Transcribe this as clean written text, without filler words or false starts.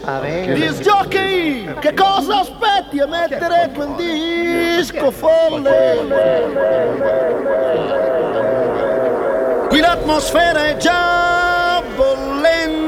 Disc jockey, che cosa aspetti a mettere quel disco folle? Qui l'atmosfera è già bollente.